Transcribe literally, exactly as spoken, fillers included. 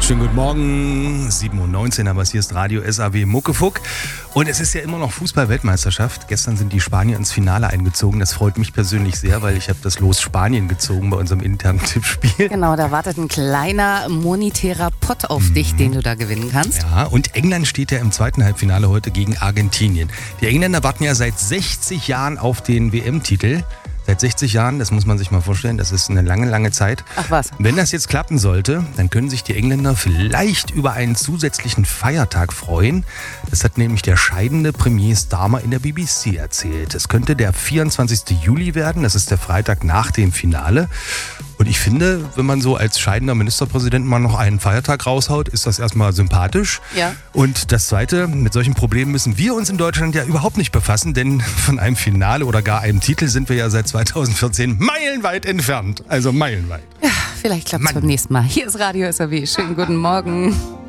Schönen guten Morgen, sieben Uhr neunzehn, aber hier ist Radio S A W Muckefuck. Und es ist ja immer noch Fußball-Weltmeisterschaft. Gestern sind die Spanier ins Finale eingezogen. Das freut mich persönlich sehr, weil ich habe das Los Spanien gezogen bei unserem internen Tippspiel. Genau, da wartet ein kleiner monetärer Pott auf mhm. dich, den du da gewinnen kannst. Ja, und England steht ja im zweiten Halbfinale heute gegen Argentinien. Die Engländer warten ja seit sechzig Jahren auf den W M-Titel. Seit sechzig Jahren, das muss man sich mal vorstellen, das ist eine lange, lange Zeit. Ach was. Wenn das jetzt klappen sollte, dann können sich die Engländer vielleicht über einen zusätzlichen Feiertag freuen. Das hat nämlich der scheidende Premier Starmer in der B B C erzählt. Es könnte der vierundzwanzigsten Juli werden, das ist der Freitag nach dem Finale. Und ich finde, wenn man so als scheidender Ministerpräsident mal noch einen Feiertag raushaut, ist das erstmal sympathisch. Ja. Und das Zweite, mit solchen Problemen müssen wir uns in Deutschland ja überhaupt nicht befassen, denn von einem Finale oder gar einem Titel sind wir ja seit zweitausendvierzehn meilenweit entfernt. Also meilenweit. Ja, vielleicht klappt es beim nächsten Mal. Hier ist Radio S A W. Schönen guten Morgen.